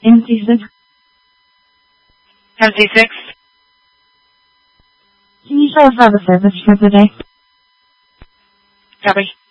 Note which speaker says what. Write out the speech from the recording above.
Speaker 1: MC6.
Speaker 2: MC6.
Speaker 1: Can you show us how the service for the day?
Speaker 2: Copy.